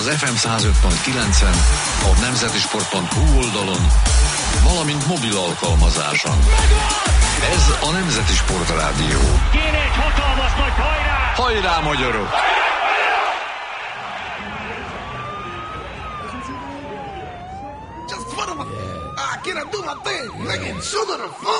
az FM 105.9-en, a nemzetisport.hu oldalon, valamint mobil alkalmazáson. Ez a Nemzeti Sport Rádió. Kéne egy hatalmas nagy hajrá! Hajrá, magyarok! Just put 'em. Can I do my thing? Make it sugar the fun.